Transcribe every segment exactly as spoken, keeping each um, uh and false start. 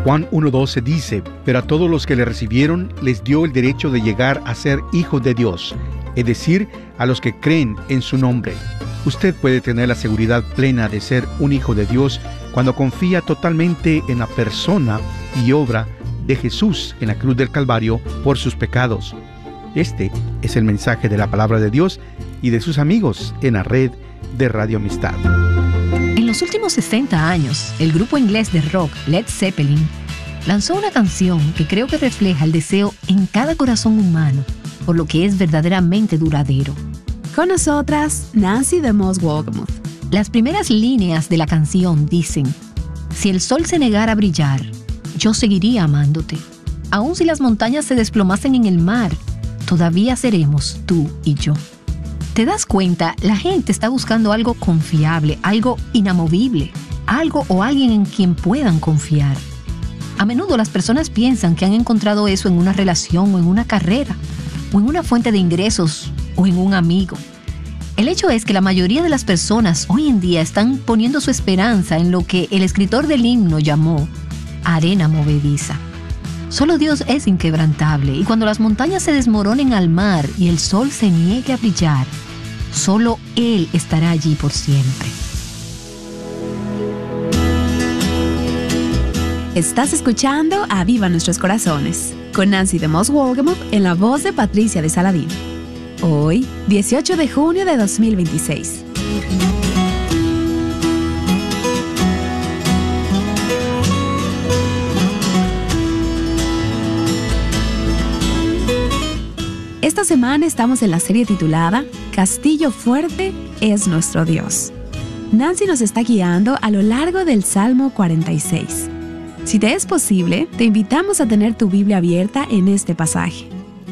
Juan uno doce dice: pero a todos los que le recibieron les dio el derecho de llegar a ser hijos de Dios, es decir, a los que creen en su nombre. Usted puede tener la seguridad plena de ser un hijo de Dios cuando confía totalmente en la persona y obra de Jesús en la cruz del Calvario por sus pecados. Este es el mensaje de la palabra de Dios y de sus amigos en la red de Radio Amistad. En los últimos sesenta años, el grupo inglés de rock Led Zeppelin lanzó una canción que creo que refleja el deseo en cada corazón humano por lo que es verdaderamente duradero. Con nosotras, Nancy DeMoss Wolgemuth. Las primeras líneas de la canción dicen: si el sol se negara a brillar, yo seguiría amándote. Aun si las montañas se desplomasen en el mar, todavía seremos tú y yo. ¿Te das cuenta? La gente está buscando algo confiable, algo inamovible, algo o alguien en quien puedan confiar. A menudo las personas piensan que han encontrado eso en una relación o en una carrera, o en una fuente de ingresos o en un amigo. El hecho es que la mayoría de las personas hoy en día están poniendo su esperanza en lo que el escritor del himno llamó arena movediza. Solo Dios es inquebrantable, y cuando las montañas se desmoronen al mar y el sol se niegue a brillar, solo Él estará allí por siempre. Estás escuchando a Viva Nuestros Corazones, con Nancy DeMoss Wolgemuth en la voz de Patricia de Saladín. Hoy, dieciocho de junio de dos mil veintiséis. Esta semana estamos en la serie titulada Castillo Fuerte es nuestro Dios. Nancy nos está guiando a lo largo del Salmo cuarenta y seis. Si te es posible, te invitamos a tener tu Biblia abierta en este pasaje.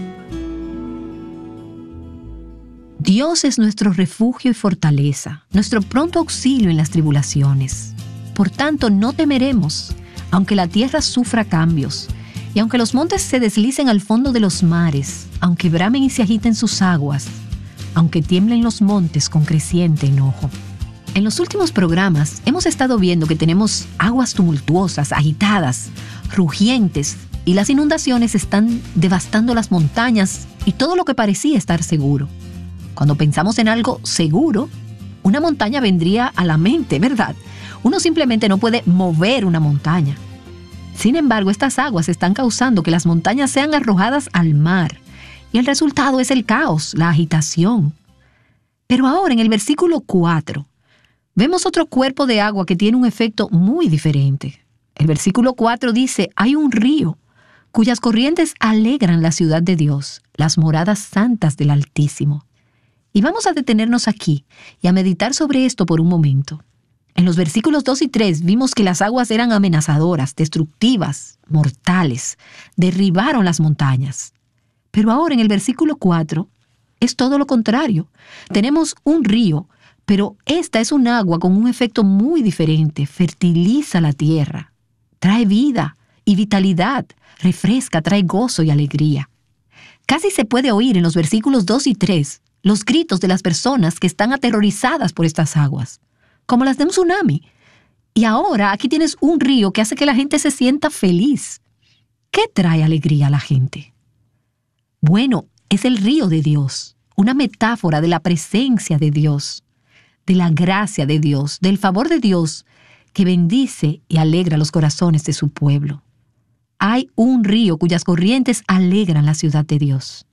Dios es nuestro refugio y fortaleza, nuestro pronto auxilio en las tribulaciones. Por tanto, no temeremos, aunque la tierra sufra cambios, y aunque los montes se deslicen al fondo de los mares, aunque bramen y se agiten sus aguas, aunque tiemblen los montes con creciente enojo. En los últimos programas hemos estado viendo que tenemos aguas tumultuosas, agitadas, rugientes, y las inundaciones están devastando las montañas y todo lo que parecía estar seguro. Cuando pensamos en algo seguro, una montaña vendría a la mente, ¿verdad? Uno simplemente no puede mover una montaña. Sin embargo, estas aguas están causando que las montañas sean arrojadas al mar, y el resultado es el caos, la agitación. Pero ahora en el versículo cuatro, vemos otro cuerpo de agua que tiene un efecto muy diferente. El versículo cuatro dice: hay un río cuyas corrientes alegran la ciudad de Dios, las moradas santas del Altísimo. Y vamos a detenernos aquí y a meditar sobre esto por un momento. En los versículos dos y tres vimos que las aguas eran amenazadoras, destructivas, mortales, derribaron las montañas. Pero ahora en el versículo cuatro es todo lo contrario. Tenemos un río, pero esta es un agua con un efecto muy diferente. Fertiliza la tierra, trae vida y vitalidad, refresca, trae gozo y alegría. Casi se puede oír en los versículos dos y tres los gritos de las personas que están aterrorizadas por estas aguas, como las de un tsunami. Y ahora aquí tienes un río que hace que la gente se sienta feliz. ¿Qué trae alegría a la gente? Bueno, es el río de Dios, una metáfora de la presencia de Dios, de la gracia de Dios, del favor de Dios que bendice y alegra los corazones de su pueblo. Hay un río cuyas corrientes alegran la ciudad de Dios.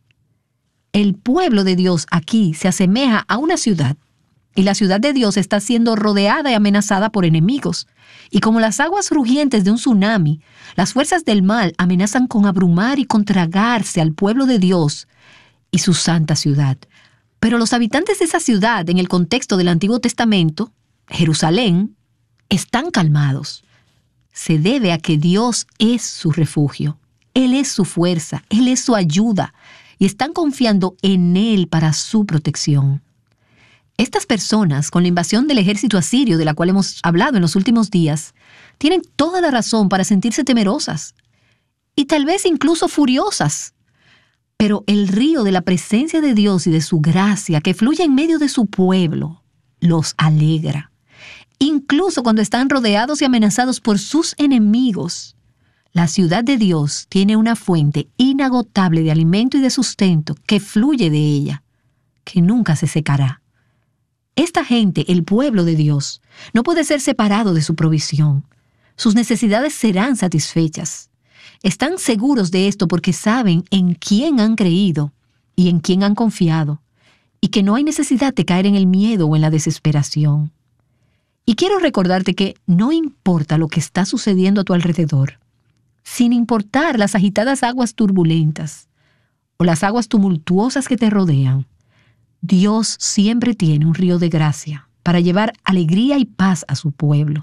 El pueblo de Dios aquí se asemeja a una ciudad, y la ciudad de Dios está siendo rodeada y amenazada por enemigos. Y como las aguas rugientes de un tsunami, las fuerzas del mal amenazan con abrumar y con tragarse al pueblo de Dios y su santa ciudad. Pero los habitantes de esa ciudad, en el contexto del Antiguo Testamento, Jerusalén, están calmados. Se debe a que Dios es su refugio. Él es su fuerza, Él es su ayuda, y están confiando en Él para su protección. Estas personas, con la invasión del ejército asirio de la cual hemos hablado en los últimos días, tienen toda la razón para sentirse temerosas y tal vez incluso furiosas. Pero el río de la presencia de Dios y de su gracia que fluye en medio de su pueblo los alegra. Incluso cuando están rodeados y amenazados por sus enemigos, La ciudad de Dios tiene una fuente inagotable de alimento y de sustento que fluye de ella, que nunca se secará. Esta gente, el pueblo de Dios, no puede ser separado de su provisión. Sus necesidades serán satisfechas. Están seguros de esto porque saben en quién han creído y en quién han confiado, y que no hay necesidad de caer en el miedo o en la desesperación. Y quiero recordarte que no importa lo que está sucediendo a tu alrededor, sin importar las agitadas aguas turbulentas o las aguas tumultuosas que te rodean, Dios siempre tiene un río de gracia para llevar alegría y paz a su pueblo.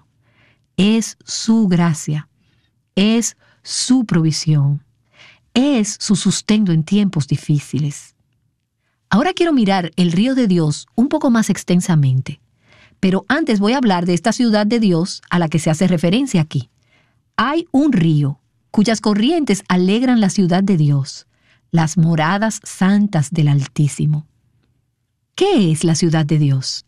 Es su gracia, es su provisión, es su sustento en tiempos difíciles. Ahora quiero mirar el río de Dios un poco más extensamente, pero antes voy a hablar de esta ciudad de Dios a la que se hace referencia aquí. Hay un río cuyas corrientes alegran la ciudad de Dios, las moradas santas del Altísimo. ¿Qué es la ciudad de Dios?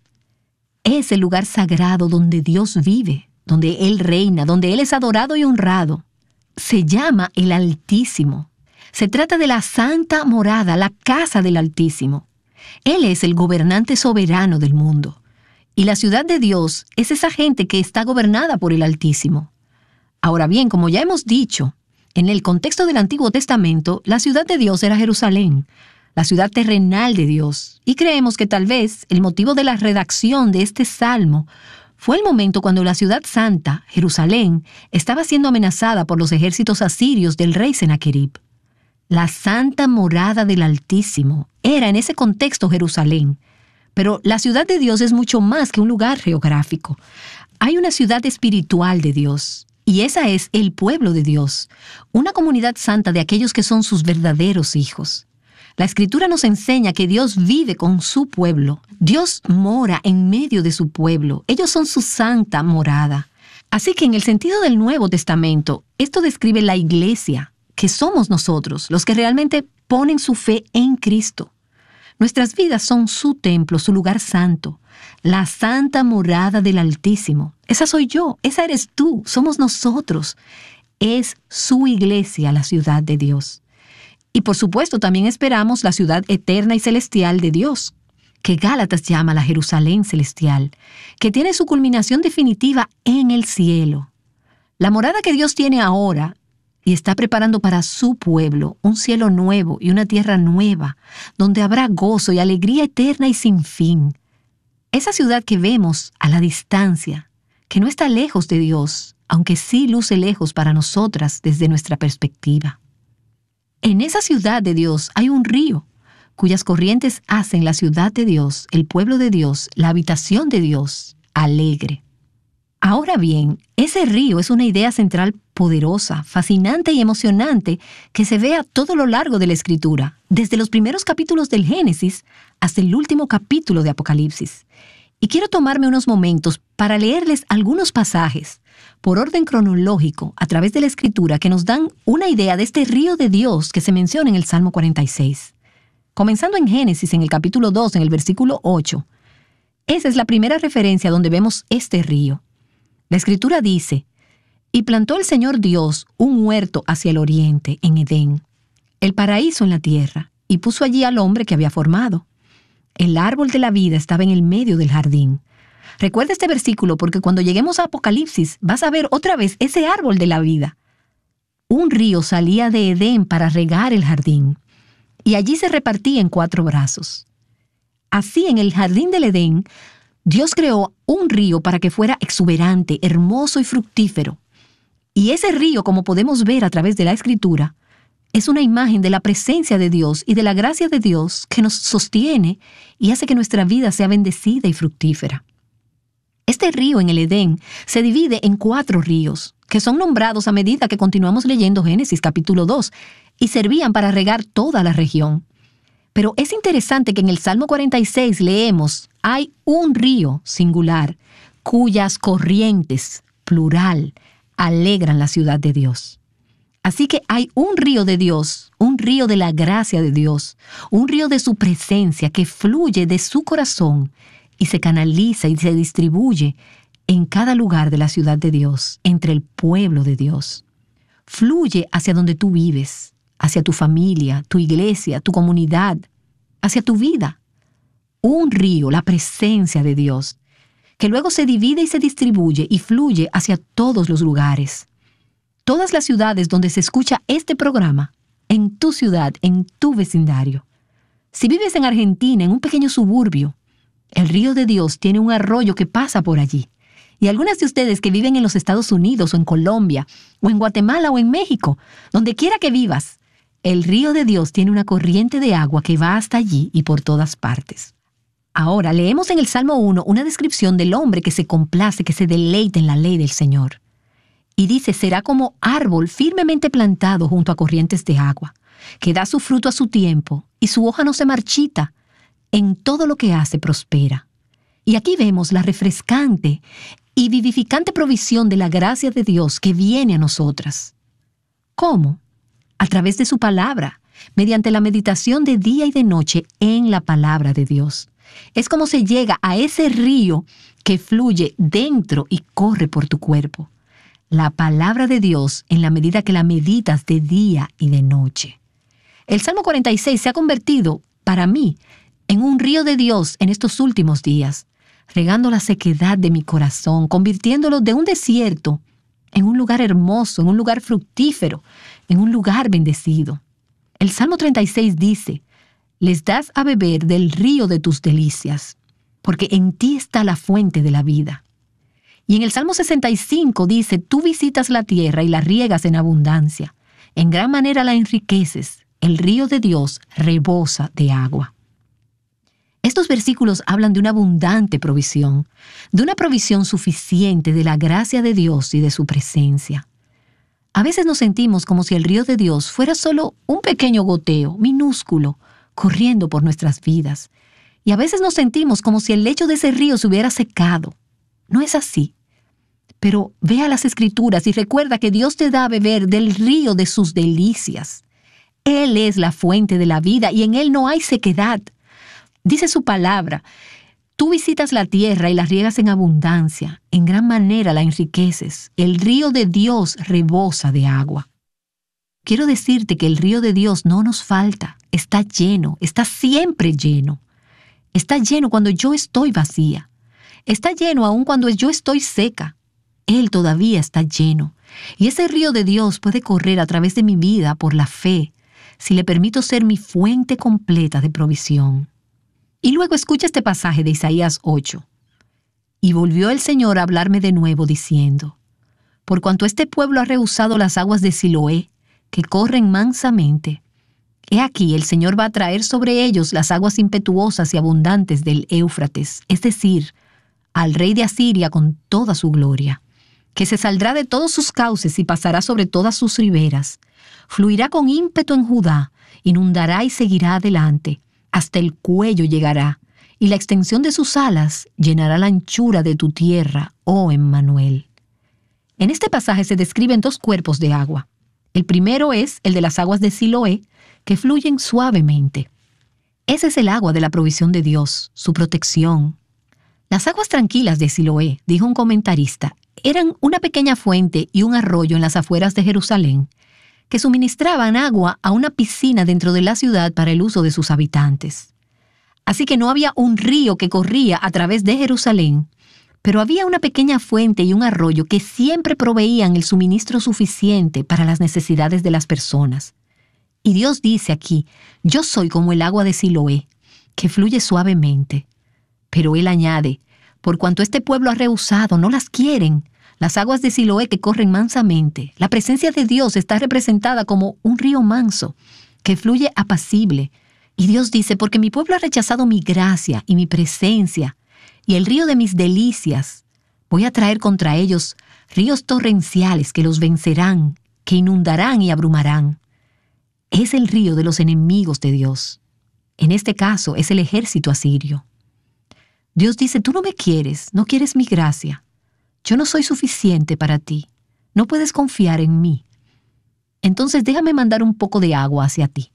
Es el lugar sagrado donde Dios vive, donde Él reina, donde Él es adorado y honrado. Se llama el Altísimo. Se trata de la santa morada, la casa del Altísimo. Él es el gobernante soberano del mundo. Y la ciudad de Dios es esa gente que está gobernada por el Altísimo. Ahora bien, como ya hemos dicho, en el contexto del Antiguo Testamento, la ciudad de Dios era Jerusalén, la ciudad terrenal de Dios. Y creemos que tal vez el motivo de la redacción de este salmo fue el momento cuando la ciudad santa, Jerusalén, estaba siendo amenazada por los ejércitos asirios del rey Sennacherib. La santa morada del Altísimo era en ese contexto Jerusalén. Pero la ciudad de Dios es mucho más que un lugar geográfico. Hay una ciudad espiritual de Dios. Y esa es el pueblo de Dios, una comunidad santa de aquellos que son sus verdaderos hijos. La Escritura nos enseña que Dios vive con su pueblo. Dios mora en medio de su pueblo. Ellos son su santa morada. Así que en el sentido del Nuevo Testamento, esto describe la iglesia, que somos nosotros, los que realmente ponen su fe en Cristo. Nuestras vidas son su templo, su lugar santo, la santa morada del Altísimo. Esa soy yo, esa eres tú, somos nosotros. Es su iglesia, la ciudad de Dios. Y por supuesto también esperamos la ciudad eterna y celestial de Dios, que Gálatas llama la Jerusalén celestial, que tiene su culminación definitiva en el cielo. La morada que Dios tiene ahora y está preparando para su pueblo un cielo nuevo y una tierra nueva, donde habrá gozo y alegría eterna y sin fin. Esa ciudad que vemos a la distancia, que no está lejos de Dios, aunque sí luce lejos para nosotras desde nuestra perspectiva. En esa ciudad de Dios hay un río, cuyas corrientes hacen la ciudad de Dios, el pueblo de Dios, la habitación de Dios, alegre. Ahora bien, ese río es una idea central poderosa, fascinante y emocionante que se ve a todo lo largo de la Escritura, desde los primeros capítulos del Génesis hasta el último capítulo de Apocalipsis. Y quiero tomarme unos momentos para leerles algunos pasajes, por orden cronológico, a través de la Escritura, que nos dan una idea de este río de Dios que se menciona en el Salmo cuarenta y seis. Comenzando en Génesis, en el capítulo dos, en el versículo ocho. Esa es la primera referencia donde vemos este río. La Escritura dice: «Y plantó el Señor Dios un huerto hacia el oriente, en Edén, el paraíso en la tierra, y puso allí al hombre que había formado. El árbol de la vida estaba en el medio del jardín». Recuerda este versículo porque cuando lleguemos a Apocalipsis vas a ver otra vez ese árbol de la vida. Un río salía de Edén para regar el jardín, y allí se repartía en cuatro brazos. Así, en el jardín del Edén, Dios creó un río para que fuera exuberante, hermoso y fructífero. Y ese río, como podemos ver a través de la Escritura, es una imagen de la presencia de Dios y de la gracia de Dios que nos sostiene y hace que nuestra vida sea bendecida y fructífera. Este río en el Edén se divide en cuatro ríos, que son nombrados a medida que continuamos leyendo Génesis capítulo dos, y servían para regar toda la región. Pero es interesante que en el Salmo cuarenta y seis leemos: «Hay un río singular, cuyas corrientes, plural, alegran la ciudad de Dios». Así que hay un río de Dios, un río de la gracia de Dios, un río de su presencia que fluye de su corazón y se canaliza y se distribuye en cada lugar de la ciudad de Dios, entre el pueblo de Dios. fluye hacia donde tú vives, hacia tu familia, tu iglesia, tu comunidad, hacia tu vida. Un río, la presencia de Dios, que luego se divide y se distribuye y fluye hacia todos los lugares. Todas las ciudades donde se escucha este programa, en tu ciudad, en tu vecindario. Si vives en Argentina, en un pequeño suburbio, el río de Dios tiene un arroyo que pasa por allí. Y algunas de ustedes que viven en los Estados Unidos o en Colombia, o en Guatemala o en México, donde quiera que vivas, el río de Dios tiene una corriente de agua que va hasta allí y por todas partes. Ahora, leemos en el Salmo uno una descripción del hombre que se complace, que se deleita en la ley del Señor. Y dice, será como árbol firmemente plantado junto a corrientes de agua, que da su fruto a su tiempo y su hoja no se marchita. En todo lo que hace prospera. Y aquí vemos la refrescante y vivificante provisión de la gracia de Dios que viene a nosotras. ¿Cómo? A través de su palabra, mediante la meditación de día y de noche en la palabra de Dios. Es como se llega a ese río que fluye dentro y corre por tu cuerpo. La palabra de Dios en la medida que la meditas de día y de noche. El Salmo cuarenta y seis se ha convertido, para mí, en un río de Dios en estos últimos días, regando la sequedad de mi corazón, convirtiéndolo de un desierto en un lugar hermoso, en un lugar fructífero, en un lugar bendecido. El Salmo treinta y seis dice, les das a beber del río de tus delicias, porque en ti está la fuente de la vida. Y en el Salmo sesenta y cinco dice, tú visitas la tierra y la riegas en abundancia, en gran manera la enriqueces, el río de Dios rebosa de agua. Estos versículos hablan de una abundante provisión, de una provisión suficiente de la gracia de Dios y de su presencia. A veces nos sentimos como si el río de Dios fuera solo un pequeño goteo, minúsculo, corriendo por nuestras vidas. Y a veces nos sentimos como si el lecho de ese río se hubiera secado. No es así. Pero ve a las Escrituras y recuerda que Dios te da a beber del río de sus delicias. Él es la fuente de la vida y en Él no hay sequedad. Dice su palabra, tú visitas la tierra y la riegas en abundancia, en gran manera la enriqueces. El río de Dios rebosa de agua. Quiero decirte que el río de Dios no nos falta, está lleno, está siempre lleno. Está lleno cuando yo estoy vacía. Está lleno aun cuando yo estoy seca. Él todavía está lleno. Y ese río de Dios puede correr a través de mi vida por la fe, si le permito ser mi fuente completa de provisión. Y luego escucha este pasaje de Isaías ocho. Y volvió el Señor a hablarme de nuevo diciendo, por cuanto este pueblo ha rehusado las aguas de Siloé, que corren mansamente, he aquí el Señor va a traer sobre ellos las aguas impetuosas y abundantes del Éufrates, es decir, al rey de Asiria con toda su gloria, que se saldrá de todos sus cauces y pasará sobre todas sus riberas, fluirá con ímpetu en Judá, inundará y seguirá adelante, hasta el cuello llegará, y la extensión de sus alas llenará la anchura de tu tierra, oh Emmanuel. En este pasaje se describen dos cuerpos de agua. El primero es el de las aguas de Siloé, que fluyen suavemente. Ese es el agua de la provisión de Dios, su protección. Las aguas tranquilas de Siloé, dijo un comentarista, eran una pequeña fuente y un arroyo en las afueras de Jerusalén, que suministraban agua a una piscina dentro de la ciudad para el uso de sus habitantes. Así que no había un río que corría a través de Jerusalén, pero había una pequeña fuente y un arroyo que siempre proveían el suministro suficiente para las necesidades de las personas. Y Dios dice aquí, yo soy como el agua de Siloé, que fluye suavemente. Pero Él añade, por cuanto este pueblo ha rehusado, no las quieren, las aguas de Siloé que corren mansamente. La presencia de Dios está representada como un río manso, que fluye apacible. Y Dios dice, porque mi pueblo ha rechazado mi gracia y mi presencia, y el río de mis delicias, voy a traer contra ellos ríos torrenciales que los vencerán, que inundarán y abrumarán. Es el río de los enemigos de Dios. En este caso es el ejército asirio. Dios dice, tú no me quieres, no quieres mi gracia. Yo no soy suficiente para ti. No puedes confiar en mí. Entonces déjame mandar un poco de agua hacia ti.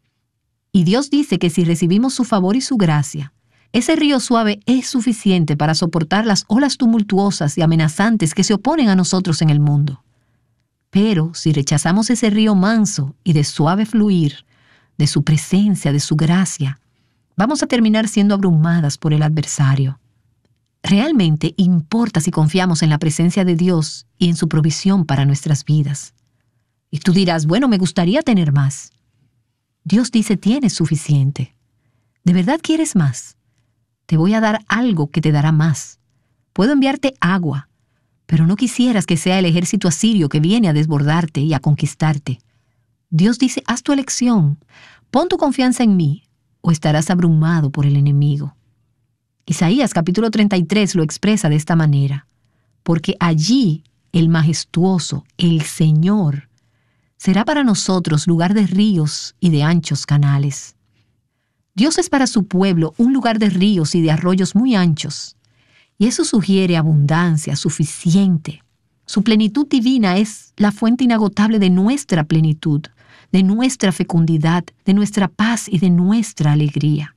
Y Dios dice que si recibimos su favor y su gracia, ese río suave es suficiente para soportar las olas tumultuosas y amenazantes que se oponen a nosotros en el mundo. Pero si rechazamos ese río manso y de suave fluir, de su presencia, de su gracia, vamos a terminar siendo abrumadas por el adversario. Realmente importa si confiamos en la presencia de Dios y en su provisión para nuestras vidas. Y tú dirás, bueno, me gustaría tener más. Dios dice, tienes suficiente. ¿De verdad quieres más? Te voy a dar algo que te dará más. Puedo enviarte agua, pero no quisieras que sea el ejército asirio que viene a desbordarte y a conquistarte. Dios dice, haz tu elección, pon tu confianza en mí, o estarás abrumado por el enemigo. Isaías capítulo treinta y tres lo expresa de esta manera, porque allí el majestuoso, el Señor, será para nosotros lugar de ríos y de anchos canales. Dios es para su pueblo un lugar de ríos y de arroyos muy anchos, y eso sugiere abundancia, suficiente. Su plenitud divina es la fuente inagotable de nuestra plenitud, de nuestra fecundidad, de nuestra paz y de nuestra alegría.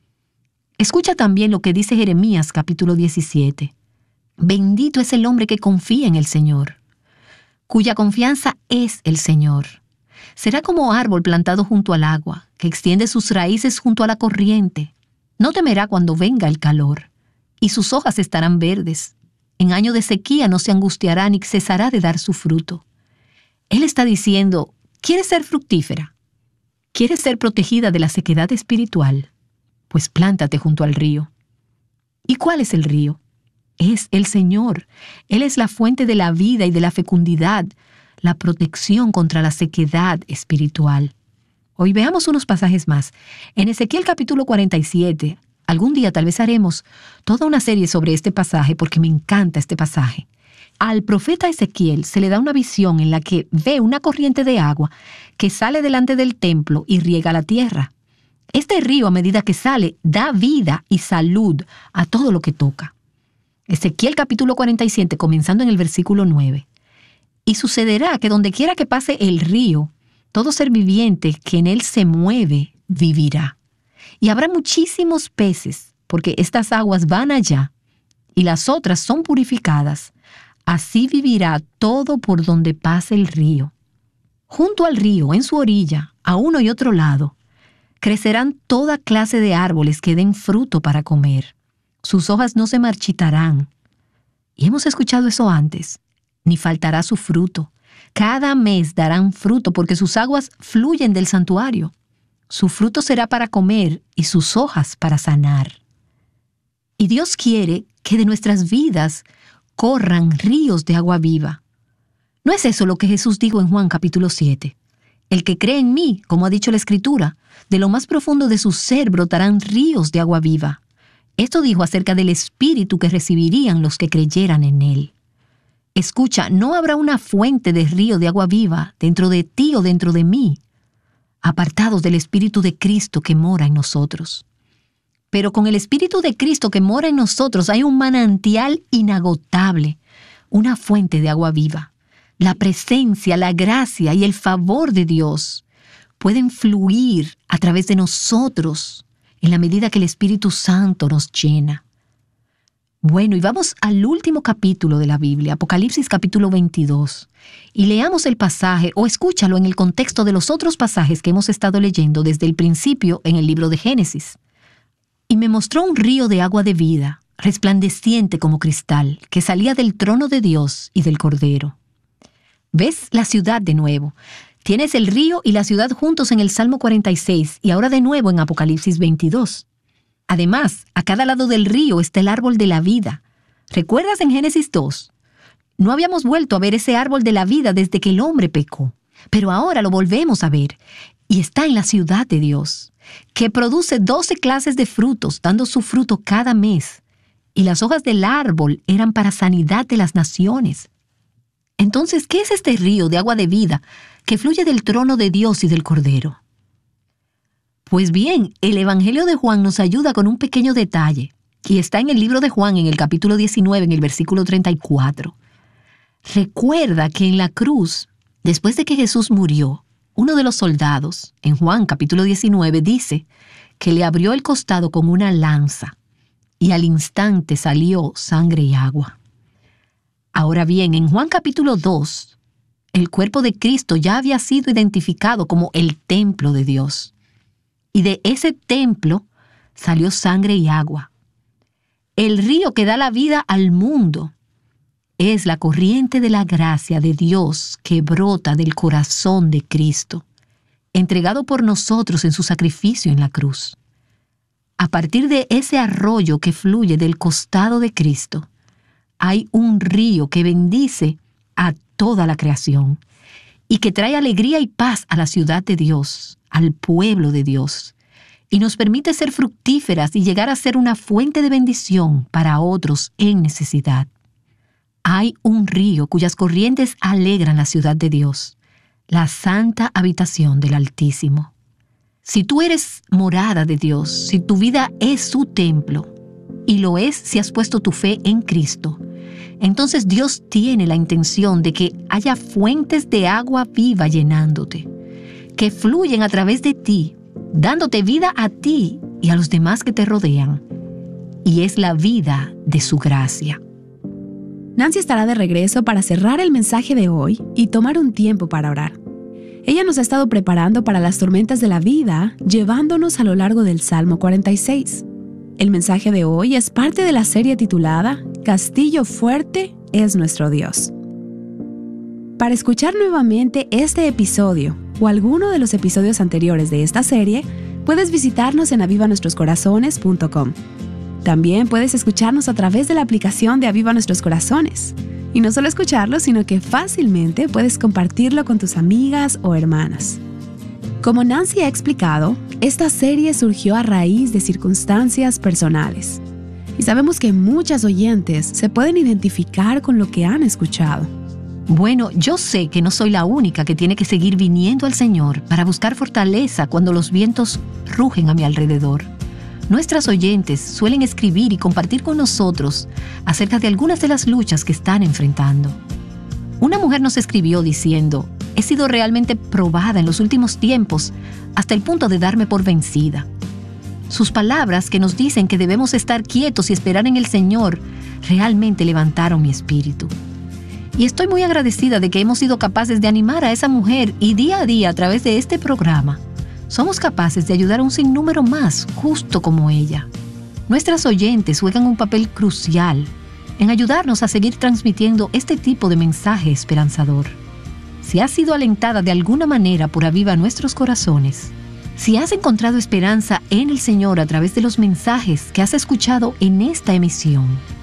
Escucha también lo que dice Jeremías capítulo diecisiete. Bendito es el hombre que confía en el Señor, cuya confianza es el Señor. Será como árbol plantado junto al agua, que extiende sus raíces junto a la corriente. No temerá cuando venga el calor, y sus hojas estarán verdes. En año de sequía no se angustiará ni cesará de dar su fruto. Él está diciendo, ¿quieres ser fructífera? ¿Quieres ser protegida de la sequedad espiritual? Pues plántate junto al río. ¿Y cuál es el río? Es el Señor. Él es la fuente de la vida y de la fecundidad, la protección contra la sequedad espiritual. Hoy veamos unos pasajes más. En Ezequiel capítulo cuarenta y siete, algún día tal vez haremos toda una serie sobre este pasaje porque me encanta este pasaje. Al profeta Ezequiel se le da una visión en la que ve una corriente de agua que sale delante del templo y riega la tierra. Este río, a medida que sale, da vida y salud a todo lo que toca. Ezequiel capítulo cuarenta y siete, comenzando en el versículo nueve. Y sucederá que donde quiera que pase el río, todo ser viviente que en él se mueve, vivirá. Y habrá muchísimos peces, porque estas aguas van allá, y las otras son purificadas. Así vivirá todo por donde pase el río. Junto al río, en su orilla, a uno y otro lado, crecerán toda clase de árboles que den fruto para comer. Sus hojas no se marchitarán. Y hemos escuchado eso antes. Ni faltará su fruto. Cada mes darán fruto porque sus aguas fluyen del santuario. Su fruto será para comer y sus hojas para sanar. Y Dios quiere que de nuestras vidas corran ríos de agua viva. ¿No es eso lo que Jesús dijo en Juan capítulo siete? El que cree en mí, como ha dicho la Escritura, de lo más profundo de su ser brotarán ríos de agua viva. Esto dijo acerca del Espíritu que recibirían los que creyeran en él. Escucha, no habrá una fuente de río de agua viva dentro de ti o dentro de mí, apartados del Espíritu de Cristo que mora en nosotros. Pero con el Espíritu de Cristo que mora en nosotros hay un manantial inagotable, una fuente de agua viva. La presencia, la gracia y el favor de Dios pueden fluir a través de nosotros en la medida que el Espíritu Santo nos llena. Bueno, y vamos al último capítulo de la Biblia, Apocalipsis capítulo veintidós, y leamos el pasaje o escúchalo en el contexto de los otros pasajes que hemos estado leyendo desde el principio en el libro de Génesis. Y me mostró un río de agua de vida, resplandeciente como cristal, que salía del trono de Dios y del Cordero. ¿Ves la ciudad de nuevo? Tienes el río y la ciudad juntos en el Salmo cuarenta y seis y ahora de nuevo en Apocalipsis veintidós. Además, a cada lado del río está el árbol de la vida. ¿Recuerdas en Génesis dos? No habíamos vuelto a ver ese árbol de la vida desde que el hombre pecó, pero ahora lo volvemos a ver y está en la ciudad de Dios, que produce doce clases de frutos, dando su fruto cada mes, y las hojas del árbol eran para sanidad de las naciones. Entonces, ¿qué es este río de agua de vida que fluye del trono de Dios y del Cordero? Pues bien, el Evangelio de Juan nos ayuda con un pequeño detalle, y está en el libro de Juan, en el capítulo diecinueve, en el versículo treinta y cuatro. Recuerda que en la cruz, después de que Jesús murió, uno de los soldados, en Juan capítulo diecinueve, dice que le abrió el costado con una lanza, y al instante salió sangre y agua. Ahora bien, en Juan capítulo dos, el cuerpo de Cristo ya había sido identificado como el templo de Dios. Y de ese templo salió sangre y agua. El río que da la vida al mundo es la corriente de la gracia de Dios que brota del corazón de Cristo, entregado por nosotros en su sacrificio en la cruz. A partir de ese arroyo que fluye del costado de Cristo, hay un río que bendice a toda la creación y que trae alegría y paz a la ciudad de Dios, al pueblo de Dios, y nos permite ser fructíferas y llegar a ser una fuente de bendición para otros en necesidad. Hay un río cuyas corrientes alegran la ciudad de Dios, la santa habitación del Altísimo. Si tú eres morada de Dios, si tu vida es su templo, y lo es si has puesto tu fe en Cristo, entonces Dios tiene la intención de que haya fuentes de agua viva llenándote, que fluyen a través de ti, dándote vida a ti y a los demás que te rodean. Y es la vida de su gracia. Nancy estará de regreso para cerrar el mensaje de hoy y tomar un tiempo para orar. Ella nos ha estado preparando para las tormentas de la vida, llevándonos a lo largo del Salmo cuarenta y seis. El mensaje de hoy es parte de la serie titulada Castillo fuerte es nuestro Dios. Para escuchar nuevamente este episodio o alguno de los episodios anteriores de esta serie, puedes visitarnos en aviva nuestros corazones punto com. También puedes escucharnos a través de la aplicación de Aviva Nuestros Corazones. Y no solo escucharlo, sino que fácilmente puedes compartirlo con tus amigas o hermanas. Como Nancy ha explicado, esta serie surgió a raíz de circunstancias personales. Y sabemos que muchas oyentes se pueden identificar con lo que han escuchado. Bueno, yo sé que no soy la única que tiene que seguir viniendo al Señor para buscar fortaleza cuando los vientos rugen a mi alrededor. Nuestras oyentes suelen escribir y compartir con nosotros acerca de algunas de las luchas que están enfrentando. Una mujer nos escribió diciendo: he sido realmente probada en los últimos tiempos hasta el punto de darme por vencida. Sus palabras, que nos dicen que debemos estar quietos y esperar en el Señor, realmente levantaron mi espíritu. Y estoy muy agradecida de que hemos sido capaces de animar a esa mujer y día a día a través de este programa somos capaces de ayudar a un sinnúmero más justo como ella. Nuestras oyentes juegan un papel crucial en ayudarnos a seguir transmitiendo este tipo de mensaje esperanzador. Si has sido alentada de alguna manera por Aviva Nuestros Corazones, si has encontrado esperanza en el Señor a través de los mensajes que has escuchado en esta emisión,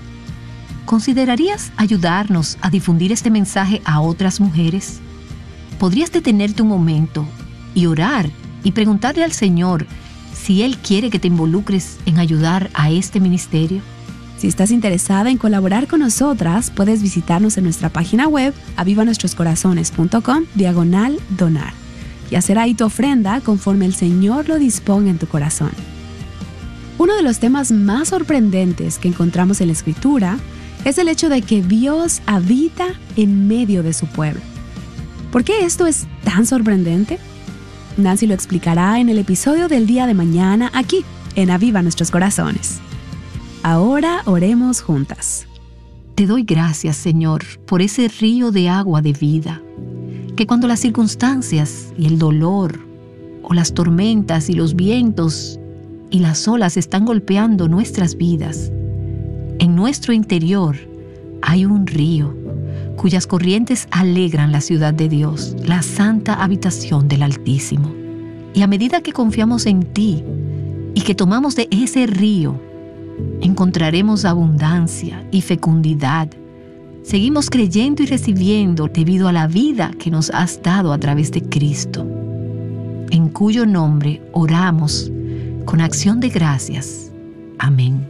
¿considerarías ayudarnos a difundir este mensaje a otras mujeres? ¿Podrías detenerte un momento y orar y preguntarle al Señor si Él quiere que te involucres en ayudar a este ministerio? Si estás interesada en colaborar con nosotras, puedes visitarnos en nuestra página web aviva nuestros corazones punto com diagonal donar y hacer ahí tu ofrenda conforme el Señor lo disponga en tu corazón. Uno de los temas más sorprendentes que encontramos en la Escritura es el hecho de que Dios habita en medio de su pueblo. ¿Por qué esto es tan sorprendente? Nancy lo explicará en el episodio del día de mañana aquí, en Aviva Nuestros Corazones. Ahora oremos juntas. Te doy gracias, Señor, por ese río de agua de vida, que cuando las circunstancias y el dolor, o las tormentas y los vientos y las olas están golpeando nuestras vidas, en nuestro interior hay un río cuyas corrientes alegran la ciudad de Dios, la santa habitación del Altísimo. Y a medida que confiamos en ti y que tomamos de ese río, encontraremos abundancia y fecundidad. Seguimos creyendo y recibiendo debido a la vida que nos has dado a través de Cristo, en cuyo nombre oramos con acción de gracias. Amén.